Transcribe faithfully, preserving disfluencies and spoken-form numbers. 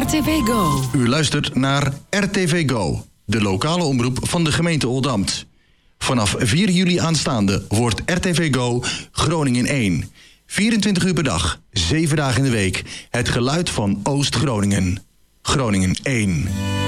R T V Go. U luistert naar R T V Go, de lokale omroep van de gemeente Oldambt. Vanaf vier juli aanstaande wordt R T V Go Groningen één. vierentwintig uur per dag, zeven dagen in de week. Het geluid van Oost-Groningen. Groningen één.